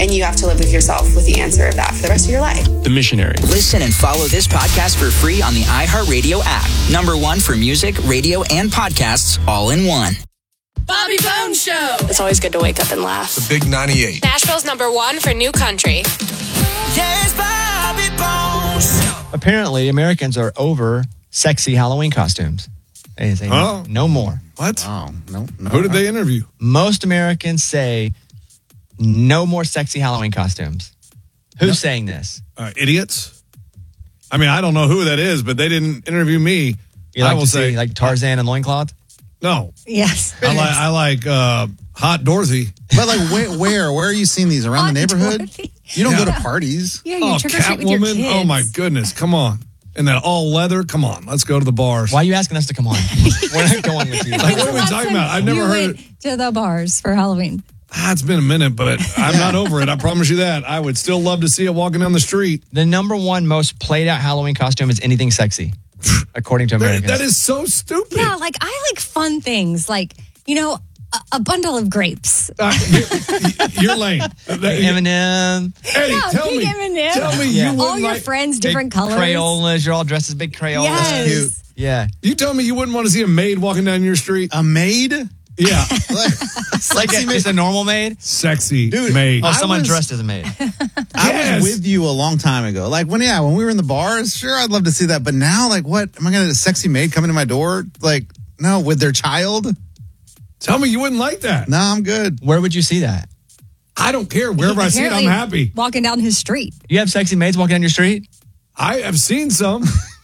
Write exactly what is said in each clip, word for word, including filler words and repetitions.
and you have to live with yourself with the answer of that for the rest of your life. The Missionary. Listen and follow this podcast for free on the iHeartRadio app. Number one for music, radio, and podcasts all in one. Bobby Bones Show. It's always good to wake up and laugh. The Big ninety-eight. Nashville's number one for new country. Yes, Bobby Bones. Apparently, Americans are over sexy Halloween costumes. They say Oh. no more. What? Oh, no, no. Who did they interview? Most Americans say no more sexy Halloween costumes. Who's No. saying this? Uh, idiots? I mean, I don't know who that is, but they didn't interview me. You I like will to say, see like Tarzan and loincloth? no. Yes. I like, I like uh, Hot Dorothy. But like, where, where? Where are you seeing these? Around the neighborhood? Dorothy. You don't Yeah. go to parties. Yeah, you Oh, trick or treat with your kids. Catwoman. Oh, my goodness. Come on. And that all leather. Come on. Let's go to the bars. Why are you asking us to come on? We're not going with you. Like, what are we talking about? I've never you heard went to the bars for Halloween. Ah, it's been a minute, but I'm not over it. I promise you that. I would still love to see it walking down the street. The number one most played out Halloween costume is anything sexy, according to That, Americans. that is so stupid. Yeah, like I like fun things, like you know, a, a bundle of grapes. Uh, you're, you're lame. That- Eminem, Eddie, Yeah, tell big me. M and M. Tell me Yeah. you All wouldn't your like. friends, big different colors. Crayolas. You're all dressed as big Crayolas. Yes. Cute. Yeah. You tell me you wouldn't want to see a maid walking down your street. A maid? Yeah, Like, Like sexy a, maid. just a normal maid? sexy Dude, maid. Oh, I someone was- dressed as a maid. I Yes. was with you a long time ago. Like when, yeah, when we were in the bars, sure, I'd love to see that. But now, like, what? Am I going to a sexy maid coming to my door? Like, no, with their child? Tell me you wouldn't like that. No, I'm good. Where would you see that? I don't care. Wherever I see it, I'm Apparently happy. Walking down his street. You have sexy maids walking down your street? I have seen some.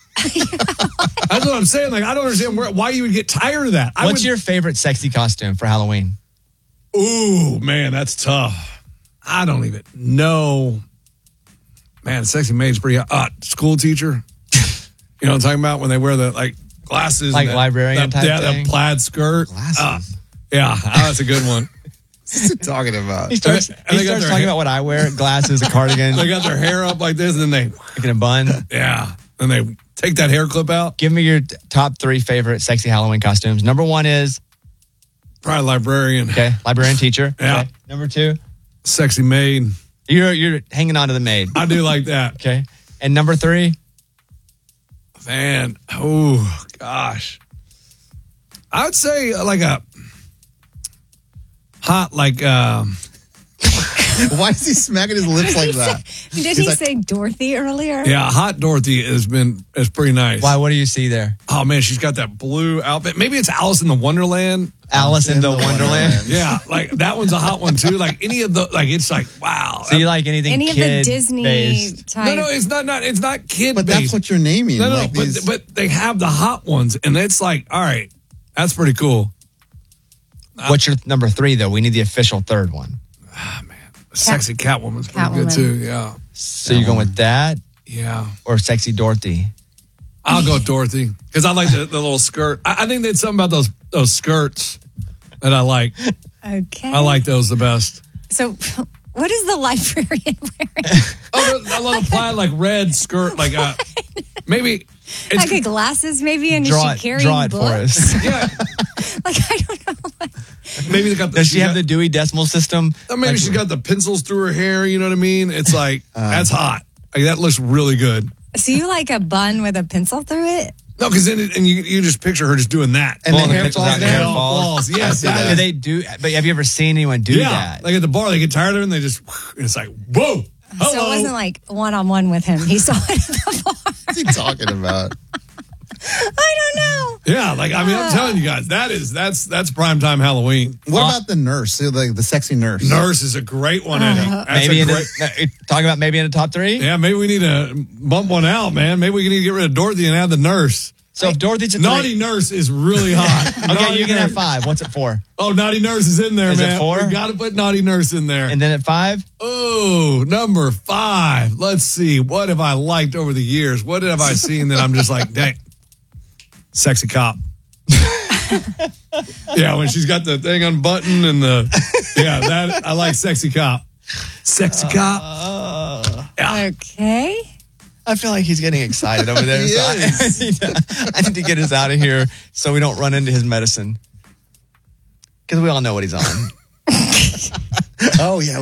That's what I'm saying. Like, I don't understand where, why you would get tired of that. I What's would, your favorite sexy costume for Halloween? Ooh, man, that's tough. I don't even know. Man, sexy maid's pretty hot. Uh, school teacher. You know what I'm talking about? When they wear the, like, glasses. Like and that- librarian that, type yeah, thing? that plaid skirt. Glasses. Uh, yeah, oh, that's a good one. What's he talking about? He starts, And they- and he they got starts their talking hair- about what I wear, glasses, a cardigan, They got their hair up like this, and then they, making a bun. yeah, and they take that hair clip out. Give me your t- top three favorite sexy Halloween costumes. Number one is, Probably librarian. okay, librarian teacher. Yeah. Okay. Number two, Sexy maid. you're you're hanging on to the maid. I do like that. Okay. And number three, Man, oh, gosh. I would say uh, like a hot, like, um, Why is he smacking his lips like that? Did He's he like- say Dorothy earlier? yeah, hot Dorothy has been, is pretty nice. why? What do you see there? Oh, man, she's got that blue outfit. Maybe it's Alice in the Wonderland. Alice in, the, Wonderland. Yeah, like that one's a hot one too. Like any of the, like it's like, wow. So you like anything Any of the kid Disney based? type? no, no, it's not, not, it's not kid But based. that's what you're naming. No, no, like but, these- but they have the hot ones, and it's like, all right, that's pretty cool. What's your number three though? We need the official third one. Ah, man, sexy Catwoman's pretty Catwoman. good too. Yeah, So you're going with that yeah. or sexy Dorothy? I'll go with Dorothy because I like the, the little skirt. I, I think there's something about those those skirts that I like. Okay. I like those the best. So, what is the librarian wearing? Oh, the, the little plaid like red skirt, like uh, maybe. It's, Like a glasses, maybe, and Draw is it, she carrying draw it for books? us. yeah, Like I don't know. maybe they got. The, Does she have got- the Dewey Decimal System? Or maybe Like- she's got the pencils through her hair. You know what I mean? It's like Uh. that's hot. Like that looks really good. So you like a bun with a pencil through it? No, because then it, and you you just picture her just doing that, And Pulling the the hair pencils falls out and the hair down. falls. Yes, see that that. Do is- they do? But have you ever seen anyone do yeah. that? Like at the bar, they get tired of it and they just. And it's like whoa. Hello. So it wasn't like one on one with him. He saw it at the bar. What's he talking about? I don't know. Yeah, like I mean, I'm telling you guys, that is that's that's primetime Halloween. What about the nurse? So, like the sexy nurse. Nurse is a great one, Eddie. That's maybe a in great, the, talking about maybe in the top three. yeah, maybe we need to bump one out, man. Maybe we need to get rid of Dorothy and add the nurse. So if Dorothy's a Naughty three, nurse is really hot. okay, Naughty you can nurse. have five. What's it for? Oh, naughty nurse is in there, Is it man. four? We got to put naughty nurse in there. And then at five, Oh, number five. Let's see. What have I liked over the years? What have I seen that I'm just like, dang, sexy cop. Yeah, when she's got the thing unbuttoned and the, yeah, that I like sexy cop. Sexy cop. Yeah. Okay. I feel like he's getting excited over there. He so I, is. I need to get us out of here so we don't run into his medicine. Because we all know what he's on. Oh yeah.